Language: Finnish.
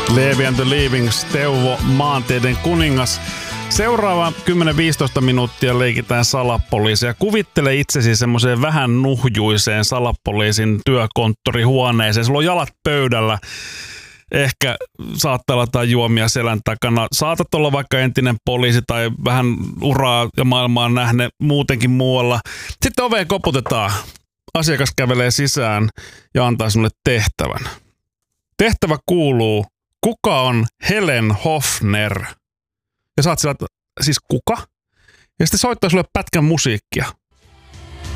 Levi and the Leavings, Teuvo, maanteiden kuningas. Seuraava 10-15 minuuttia leikitään salapoliisia. Kuvittele itsesi semmoiseen vähän nuhjuiseen salapoliisin työkonttorihuoneeseen. Sulla on jalat pöydällä. Ehkä saattaa olla jotain juomia selän takana. Saatat olla vaikka entinen poliisi tai vähän uraa ja maailmaa nähne muutenkin muualla. Sitten oveen koputetaan. Asiakas kävelee sisään ja antaa sinulle tehtävän. Tehtävä kuuluu, kuka on Helen Hofner? Ja saat sillä, siis kuka? Ja sitten soittaa sulle pätkän musiikkia.